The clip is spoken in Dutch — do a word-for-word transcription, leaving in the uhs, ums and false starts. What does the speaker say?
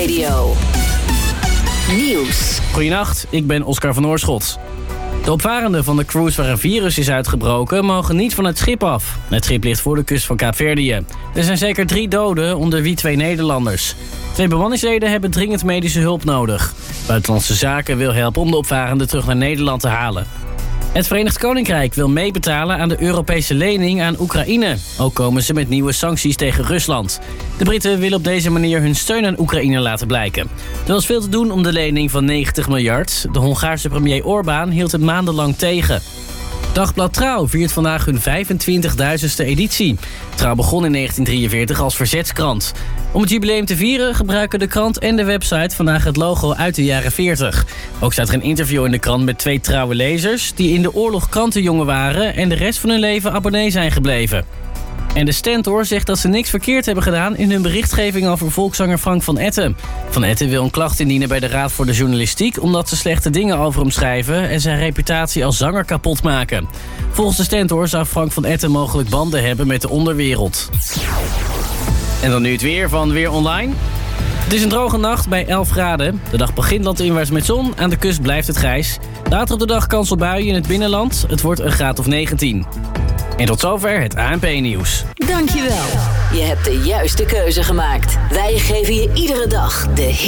Radio. Nieuws. Goedenacht, ik ben Oscar van Oorschot. De opvarenden van de cruise waar een virus is uitgebroken mogen niet van het schip af. Het schip ligt voor de kust van Kaapverdië. Er zijn zeker drie doden, onder wie twee Nederlanders. Twee bemanningsleden hebben dringend medische hulp nodig. Buitenlandse Zaken wil helpen om de opvarenden terug naar Nederland te halen. Het Verenigd Koninkrijk wil meebetalen aan de Europese lening aan Oekraïne. Ook komen ze met nieuwe sancties tegen Rusland. De Britten willen op deze manier hun steun aan Oekraïne laten blijken. Er was veel te doen om de lening van negentig miljard. De Hongaarse premier Orbán hield het maandenlang tegen. Dagblad Trouw viert vandaag hun vijfentwintigduizendste editie. Trouw begon in negentien drieënveertig als verzetskrant. Om het jubileum te vieren gebruiken de krant en de website vandaag het logo uit de jaren veertig. Ook staat er een interview in de krant met twee trouwe lezers die in de oorlog krantenjongen waren en de rest van hun leven abonnee zijn gebleven. En de Stentor zegt dat ze niks verkeerd hebben gedaan in hun berichtgeving over volkszanger Frank van Etten. Van Etten wil een klacht indienen bij de Raad voor de Journalistiek omdat ze slechte dingen over hem schrijven en zijn reputatie als zanger kapot maken. Volgens de Stentor zou Frank van Etten mogelijk banden hebben met de onderwereld. En dan nu het weer van Weer Online. Het is een droge nacht bij elf graden. De dag begint landinwaarts met zon. Aan de kust blijft het grijs. Later op de dag kans op buien in het binnenland. Het wordt een graad of negentien. En tot zover het A N P-nieuws. Dankjewel. Je hebt de juiste keuze gemaakt. Wij geven je iedere dag de